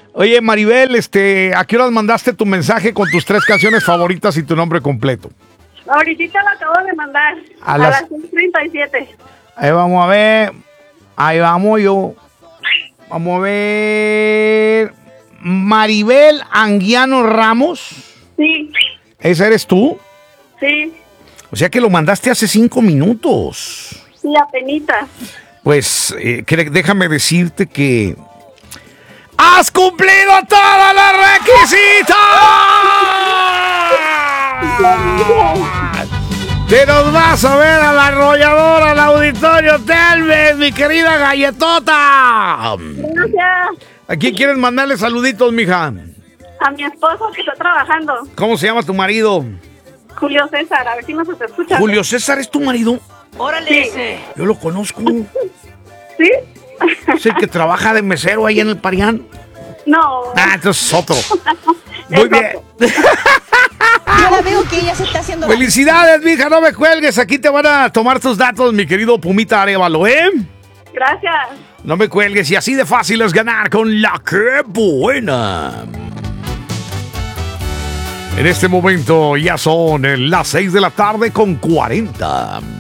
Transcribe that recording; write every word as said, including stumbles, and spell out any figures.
Oye, Maribel, este, ¿a qué horas mandaste tu mensaje con tus tres canciones favoritas y tu nombre completo? Ahorita lo acabo de mandar. A A, las- las seis treinta y siete. Ahí vamos a ver. Ahí vamos yo. Vamos a ver. Maribel Anguiano Ramos. Sí, ¿Esa eres tú? sí, O sea que lo mandaste hace cinco minutos. sí, apenitas. Pues eh, que- déjame decirte que ¡has cumplido todos los requisitos! Te nos vas a ver a la arrolladora, al auditorio Telmex, mi querida galletota. Gracias. ¿A quién quieres mandarle saluditos, mija? A mi esposo que está trabajando, ¿Cómo se llama tu marido? Julio César, a ver si nos escucha. Julio César, ¿es tu marido? Sí. Yo lo conozco. ¿Sí? Es el que trabaja de mesero ahí en el Parián. No. Ah, entonces es otro. Muy Es bien. Yo la veo que ella se está haciendo... la- Felicidades, mija, no me cuelgues. Aquí te van a tomar tus datos, mi querido Pumita Arevalo, ¿eh? Gracias. No me cuelgues y así de fácil es ganar con la que buena. En este momento ya son las seis de la tarde con cuarenta.